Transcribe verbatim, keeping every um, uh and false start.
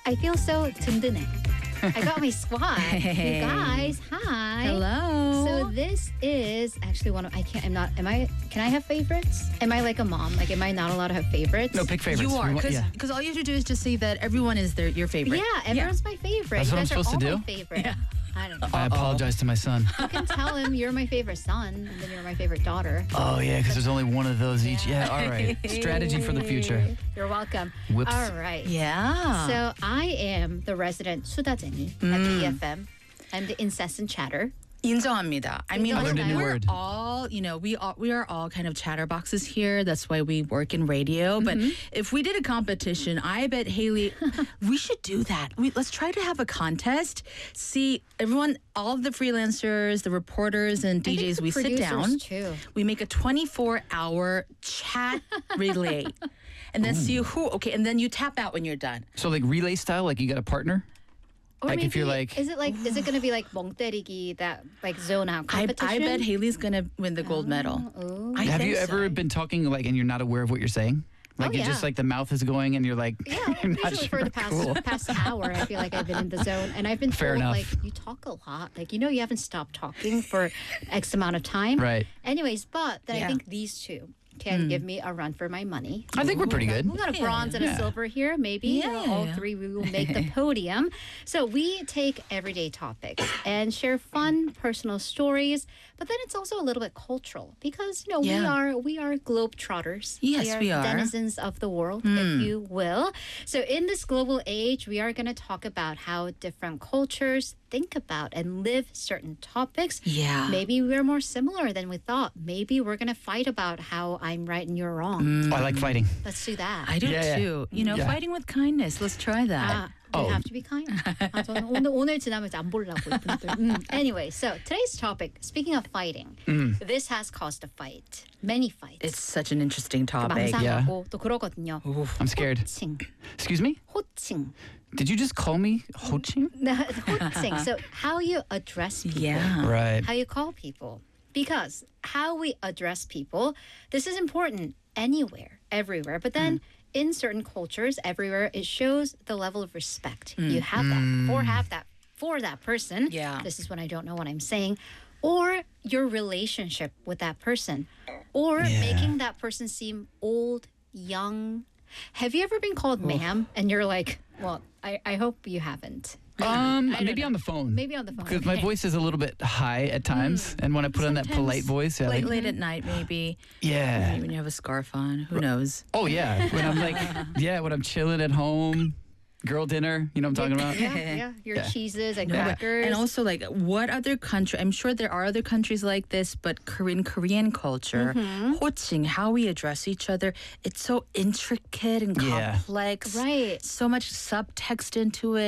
I feel so 든든해. I got my squad. You guys, hi. Hello. So this is actually one of I can't. I'm not. Am I? Can I have favorites? Am I like a mom? Like, am I not allowed to have favorites? No, pick favorites. You are, We want- because yeah. all you have to do is just say that everyone is their your favorite. Yeah, everyone's my favorite. That's you what I'm guys are supposed to all do? my favorite. Yeah. I don't know. I apologize to my son. You can tell him you're my favorite son, and then you're my favorite daughter. Oh, yeah, because there's only one of those each. Yeah, all right. Strategy for the future. You're welcome. Whoops. All right. Yeah. So I am the resident 수다 Jenny at B F M. I'm the incessant chatter. 인정합니다. I mean, I learned a new we're word. all, you know, we all we are all kind of chatterboxes here. That's why we work in radio. But if we did a competition, I bet Haley, we should do that. We let's try to have a contest. See, everyone, all of the freelancers, the reporters, and D I think Js, the we sit producers, down. too. We make a twenty-four hour chat relay, and then see who. Okay, and then you tap out when you're done. So, like, relay style, like you got a partner? Or Like, maybe, if you're like- is it like, is it going to be like 멍 때리기, that like zone out I, competition? I bet Haley's gonna win the gold medal. Ooh. I Have think you so. ever been talking, like, and you're not aware of what you're saying? Like, Oh, you yeah. just, like, the mouth is going and you're like, Yeah, you're not usually sure. for the past Cool. past hour, I feel like I've been in the zone, and I've been Fair told enough. like you talk a lot, like you know you haven't stopped talking for X amount of time. Right. Anyways, but then I Yeah. think these two can give me a run for my money. I think we're pretty good. We got a Yeah, bronze and a yeah. silver here, maybe. Yeah, You know, yeah, all yeah. three we will make the podium. So we take everyday topics and share fun personal stories, but then it's also a little bit cultural because you know we Yeah. are we are globetrotters. Yes, we are, we are. denizens of the world, if you will. So in this global age, we are going to talk about how different cultures think about and live certain topics. Yeah. Maybe we're more similar than we thought. Maybe we're going to fight about how I'm right and you're wrong. Oh, I like fighting. Let's do that. I do Yeah, yeah. too. You know, Yeah. fighting with kindness. Let's try that. Ah, do you Oh. have to be kind? 아, 저는 오늘 오늘 지나면 안 보려고 이분들. 음. Anyway, so today's topic. Speaking of fighting, this has caused a fight, many fights. It's such an interesting topic. 망상하고 또 그러거든요. I'm scared. 호칭, Excuse me? 호칭, Did you just call me Ho-Ching? 호칭. So how you address people, Yeah. Right. how you call people, because how we address people, this is important anywhere, everywhere. But then. In certain cultures, everywhere, it shows the level of respect you have that or have that for that person. Yeah. This is when I don't know what I'm saying. Or your relationship with that person. Or Yeah. making that person seem old, young. Have you ever been called ma'am and you're like, well, I, I hope you haven't. Um, I don't maybe know. on the phone. Maybe on the phone. Because my Okay. voice is a little bit high at times, and when I put on that polite voice, yeah, Late, like, late at night, maybe. yeah. Maybe when you have a scarf on. Who knows? Oh yeah, when I'm like, yeah, when I'm chilling at home, girl dinner, you know what I'm talking about? Yeah, yeah. Your Yeah. cheeses and No, but- crackers. and also, like, what other country? I'm sure there are other countries like this, but Korean Korean culture, 호칭, how we address each other, it's so intricate and Yeah. complex. Right. So much subtext into it.